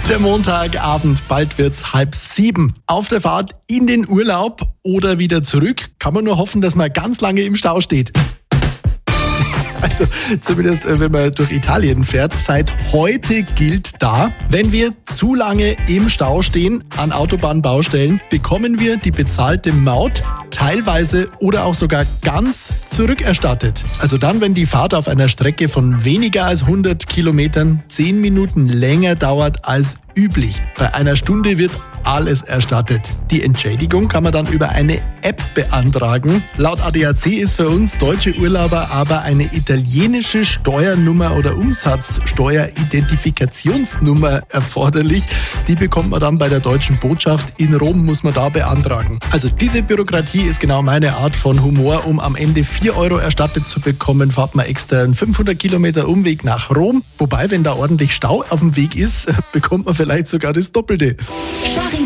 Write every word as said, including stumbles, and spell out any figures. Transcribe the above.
Der Montagabend, bald wird's halb sieben. Auf der Fahrt in den Urlaub oder wieder zurück, kann man nur hoffen, dass man ganz lange im Stau steht. Also zumindest, wenn man durch Italien fährt. Seit heute gilt da, wenn wir zu lange im Stau stehen an Autobahnbaustellen, bekommen wir die bezahlte Maut teilweise oder auch sogar ganz zurückerstattet. Also dann, wenn die Fahrt auf einer Strecke von weniger als hundert Kilometern zehn Minuten länger dauert als üblich. Bei einer Stunde wird alles erstattet. Die Entschädigung kann man dann über eine App beantragen. Laut A D A C ist für uns deutsche Urlauber aber eine italienische Steuernummer oder Umsatzsteueridentifikationsnummer erforderlich. Die bekommt man dann bei der deutschen Botschaft in Rom, muss man da beantragen. Also diese Bürokratie ist genau meine Art von Humor. Um am Ende vier Euro erstattet zu bekommen, fahrt man extra einen fünfhundert Kilometer Umweg nach Rom. Wobei, wenn da ordentlich Stau auf dem Weg ist, bekommt man vielleicht sogar das Doppelte.